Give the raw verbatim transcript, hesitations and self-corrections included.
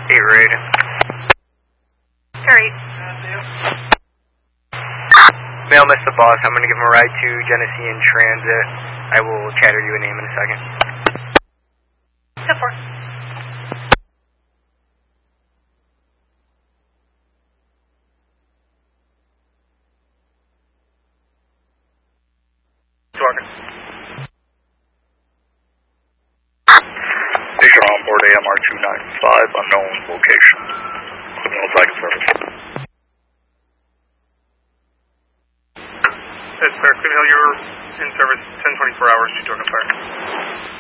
eight rating. Terry. Mail Mister Boss, I'm going to give him a ride to Genesee in Transit. I will chatter you a name in a second. ten four. Talking. Station on board A M R two nine five, unknown location. Criminal flag service. That's clear. Green Hill, you're in service ten twenty-four hours. You talking fire.